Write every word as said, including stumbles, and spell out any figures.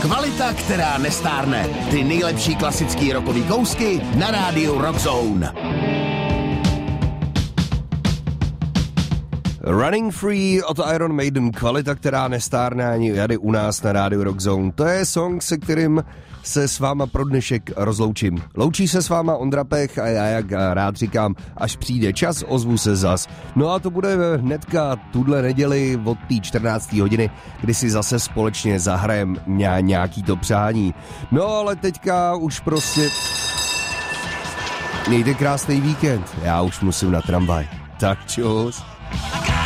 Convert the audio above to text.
Kvalita, která nestárne. Ty nejlepší klasický rockový kousky na rádiu Rockzone. Running Free od Iron Maiden, kvalita, která nestárne ani tady u nás na rádiu Rockzone. To je song, se kterým se s váma pro dnešek rozloučím. Loučí se s váma Ondra Pech a já, jak rád říkám, až přijde čas, ozvu se zas. No a to bude hnedka tuhle neděli od té čtrnácté hodiny, kdy si zase společně zahrajem nějaký to přání. No ale teďka už prostě... Mějte krásný víkend, já už musím na tramvaj. Tak čus.